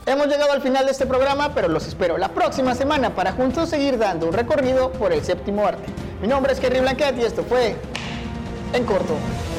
Hemos llegado al final de este programa, pero los espero la próxima semana para juntos seguir dando un recorrido por el séptimo arte. Mi nombre es Kerry Blanquet y esto fue En Corto.